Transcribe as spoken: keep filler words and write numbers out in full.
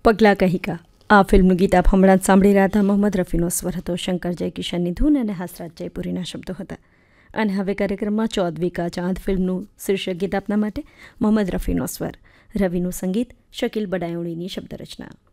પગલા કહિકા આ ફિલ્મનું ગીત આપ હમણાં જ સાંભળી રહ્યા હતા. મોહમ્મદ રફીનો સ્વર હતો, શંકર જયકિશનની ધૂન અને હાસરાજ જયપુરીના શબ્દો હતા. અને હવે કાર્યક્રમમાં ચૌદવી કા ચાંદ ફિલ્મનું શીર્ષક ગીત આપના માટે મોહમ્મદ રફીનો સ્વર, રવિનું સંગીત, શકીલ બડાયોણીની શબ્દરચના.